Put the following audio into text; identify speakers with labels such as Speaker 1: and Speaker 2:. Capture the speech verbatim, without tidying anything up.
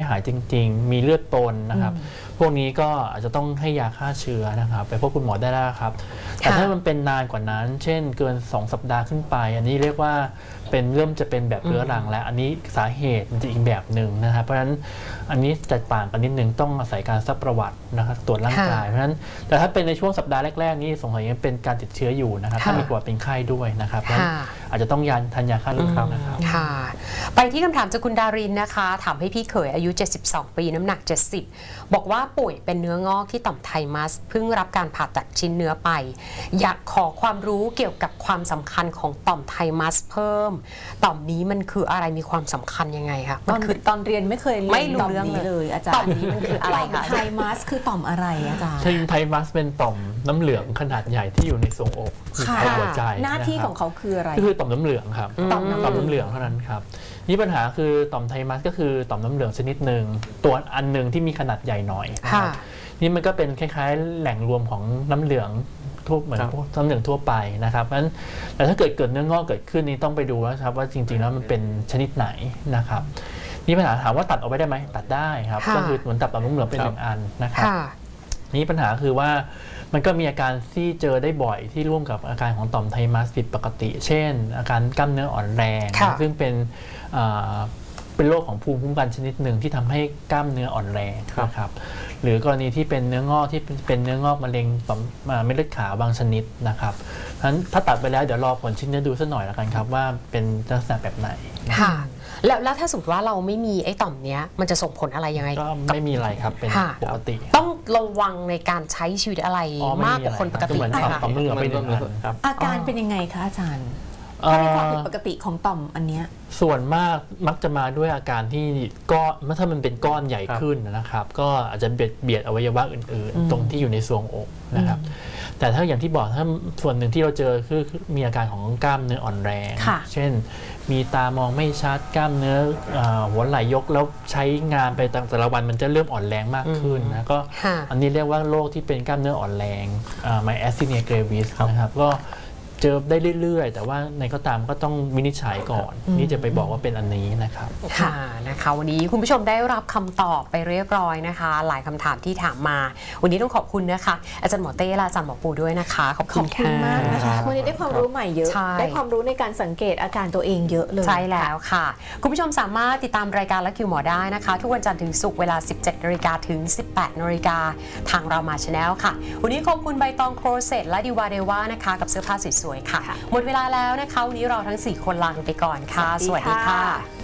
Speaker 1: หายจริงๆมีเลือดปนนะครับพวกนี้ก็อาจจะต้องให้ยาฆ่าเชื้อนะครับไปพบคุณหมอได้แล้วครับแต่ถ้ามันเป็นนานกว่านั้นเช่นเกินสองสัปดาห์ขึ้นไปอันนี้เรียกว่าเป็นเริ่มจะเป็นแบบเรื้อรังแล้วอันนี้สาเหตุมันจะอีกแบบหนึ่งนะครับเพราะฉะนั้นอันนี้แตกต่างกันนิดนึงต้องอาศัยการซักประวัตินะครับตรวจร่างกายเพราะฉะนั้นแต่ถ้าเป็นในช่วงสัปดาห์แรกๆนี่สงสัยยังเป็นการติดเชื้ออยู่นะครับถ้ามีประวัติเป็นไข้ด้วยนะครับเพราะอาจจะต้องยาทานยาฆ่าเชื้อนะครับ
Speaker 2: ค่ะไปที่คำถามจากคุณดารินนะคะถามให้พี่เขยอายุเจ็ดสิบสองปีน้ำหนักเจ็ดสิบบอกว่าป่วยเป็นเนื้องอกที่ต่อมไทมัสเพิ่งรับการผ่าตัดชิ้นเนื้อไปอยากขอความรู้เกี่ยวกับความสำคัญของต่อมไทมัสเพิ่มต่อมนี้มันคืออะไรมีความสำคัญยังไงคะ
Speaker 3: ตอนคือตอนเรียนไม่เคยเรียนต่อมนี้เลยอาจารย์
Speaker 2: ต่อมนี้มันคืออะไรคะ
Speaker 3: ไทมัสคือต่อมอะไรอาจารย์
Speaker 1: ไทมัสเป็นต่อมน้ำเหลืองขนาดใหญ่ที่อยู่ในทรวงอกในหัวใจ
Speaker 3: หน้าที่ของเขาคืออะไร
Speaker 1: ก็คือต่อมน้ำเหลืองครับต่อมน้ำเหลืองเท่านั้นครับนี่ปัญหาคือต่อมไทมัสก็คือต่อมน้ำเหลืองชนิดหนึ่งตัวอันหนึ่งที่มีขนาดใหญ่หน่อยนี่มันก็เป็นคล้ายๆแหล่งรวมของน้ำเหลืองทั่วเหมือนน้ำเหลืองทั่วไปนะครับเพราะฉะนั้นแต่ถ้าเกิดเกิดเนื้องอกเกิดขึ้นนี่ต้องไปดูแล้วครับว่าจริงๆแล้วมันเป็นชนิดไหนนะครับนี่ปัญหาถามว่าตัดออกไปได้ไหมตัดได้ครับก็คือเหมือนตัดต่อมน้ำเหลืองเป็นหนึ่งอันนะครับนี่ปัญหาคือว่ามันก็มีอาการที่เจอได้บ่อยที่ร่วมกับอาการของต่อมไทมัสผิดปกติเช่นอาการกล้ามเนื้ออ่อนแรงซึ่งเป็นเป็นโรคของภูมิคุ้มกันชนิดหนึ่งที่ทำให้กล้ามเนื้ออ่อนแรงนะครับหรือกรณีที่เป็นเนื้องอกที่เป็นเนื้องอกมะเร็งต่อมเม็ดเลือดขาวบางชนิดนะครับเพราะฉะนั้นถ้าตัดไปแล้วเดี๋ยวรอผลชิ้นเนื้อดูสักหน่อยแล้วกันครับว่าเป็นลักษณะแบบไหน
Speaker 2: ค่ะแล้วแล้วถ้าสมมติว่าเราไม่มีไอ้ต่อมเนี้ยมันจะส่งผลอะไรยังไง
Speaker 1: ก็ไม่มีอะไรครับเป็นปกติ
Speaker 2: ต้องระวังในการใช้ชีวิตอะไรมากกว่าคนปกติไหมคะ
Speaker 1: ต่อมเหลืองไปหนึ่งอันครับ
Speaker 3: อาการเป็นยังไงคะอาจารย์ความผิดปกติของต่อมอันเนี้ย
Speaker 1: ส่วนมากมักจะมาด้วยอาการที่ก้อนถ้ามันเป็นก้อนใหญ่ขึ้นนะครับก็อาจจะเบียดเบียดอวัยวะอื่นๆตรงที่อยู่ในทรวงอกนะครับแต่ถ้าอย่างที่บอกถ้าส่วนหนึ่งที่เราเจอคือมีอาการของกล้ามเนื้ออ่อนแรงเช่นมีตามองไม่ชัดกล้ามเนื้อหัวไหล่ยกแล้วใช้งานไปแต่ละวันมันจะเริ่มอ่อนแรงมากขึ้นนะก็อันนี้เรียกว่าโรคที่เป็นกล้ามเนื้ออ่อนแรงไมแอสซีเนียเกรวิสนะครับก็เจอได้เรื่อยๆแต่ว่าในก็ตามก็ต้องวินิจฉัยก่อนนี่จะไปบอกว่าเป็นอันนี้นะครับ
Speaker 2: ค่ะนะคะวันนี้คุณผู้ชมได้รับคำตอบไปเรียบร้อยนะคะหลายคำถามที่ถามมาวันนี้ต้องขอบคุณนะคะอาจารย์หมอเต้และอาจารย์หมอปูด้วยนะคะขอบคุณ
Speaker 3: มากนะคะวันนี้ได้ความรู้ใหม่เยอะได้ความรู้ในการสังเกตอาการตัวเองเยอะเลย
Speaker 2: ใช่แล้วค่ะคุณผู้ชมสามารถติดตามรายการและคิวหมอได้นะคะทุกวันจันทร์ถึงศุกร์เวลา สิบเจ็ดนาฬิกา ถึง สิบแปดนาฬิกาทางเรามาชาแนลค่ะวันนี้ขอบคุณใบตองโครเซตและดิวาเดวานะคะกับเสื้อผ้าสวยๆค่ะหมดเวลาแล้วนะคะวันนี้เราทั้งสี่คนลาไปก่อนค่ะสวัสดีค่ะ